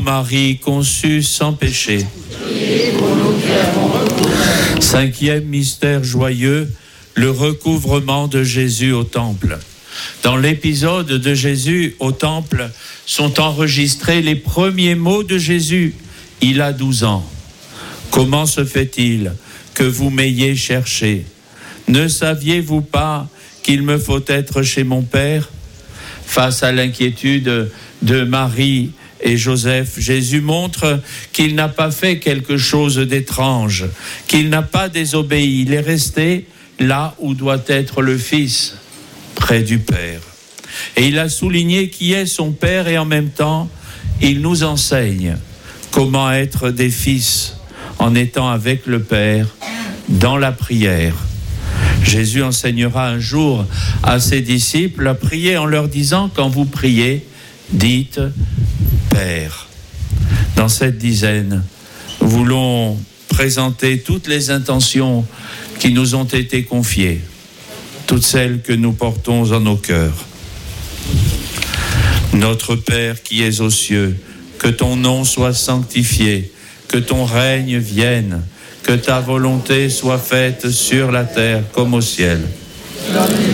Marie conçue sans péché. Cinquième mystère joyeux, le recouvrement de Jésus au temple. Dans l'épisode de Jésus au temple sont enregistrés les premiers mots de Jésus. Il a 12 ans. Comment se fait-il que vous m'ayez cherché? Ne saviez-vous pas qu'il me faut être chez mon Père? Face à l'inquiétude de Marie et Joseph, Jésus montre qu'il n'a pas fait quelque chose d'étrange, qu'il n'a pas désobéi. Il est resté là où doit être le Fils, près du Père. Et il a souligné qui est son Père et en même temps, il nous enseigne comment être des fils en étant avec le Père dans la prière. Jésus enseignera un jour à ses disciples à prier en leur disant, quand vous priez, dites Père. Dans cette dizaine, nous voulons présenter toutes les intentions qui nous ont été confiées, toutes celles que nous portons en nos cœurs. Notre Père qui es aux cieux, que ton nom soit sanctifié, que ton règne vienne, que ta volonté soit faite sur la terre comme au ciel.